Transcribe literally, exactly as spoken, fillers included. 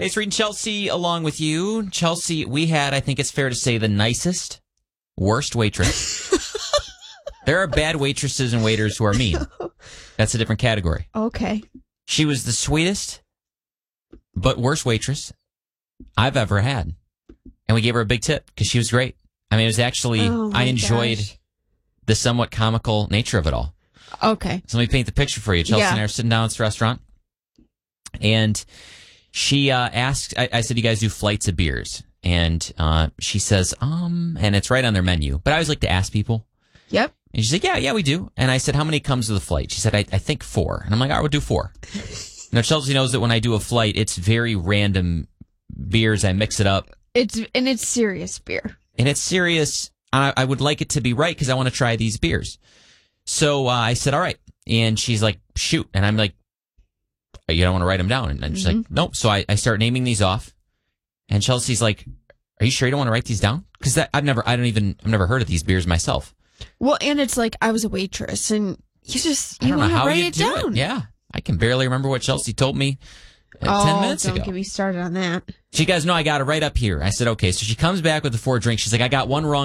Hey, it's Reed and Chelsea along with you. Chelsea, we had, I think it's fair to say, the nicest, worst waitress. There are bad waitresses and waiters who are mean. That's a different category. Okay. She was the sweetest, but worst waitress I've ever had. And we gave her a big tip because she was great. I mean, it was actually, Oh, my I enjoyed gosh. the somewhat comical nature of it all. Okay. So let me paint the picture for you. Chelsea Yeah. and I are sitting down at this restaurant. And she uh, asked, I, I said, you guys do flights of beers? And uh, she says, um, and it's right on their menu. But I always like to ask people. Yep. And she's like, yeah, yeah, we do. And I said, how many comes with a flight? She said, I, I think four. And I'm like, all right, we'll do four. Now, Chelsea knows that when I do a flight, it's very random beers. I mix it up. It's and it's serious beer. And it's serious. I, I would like it to be right because I want to try these beers. So uh, I said, all right. And she's like, shoot. And I'm like, you don't want to write them down? And she's Mm-hmm. like, nope. So I, I start naming these off. And Chelsea's like, are you sure you don't want to write these down? Because I've never, I don't even, I've never heard of these beers myself. Well, and it's like I was a waitress, and you just I you don't know want to how write you it do down. it. Yeah. I can barely remember what Chelsea told me uh, oh, ten minutes don't ago. get me started on that. She goes, no, I got it right up here. I said, okay. So she comes back with the four drinks. She's like, I got one wrong.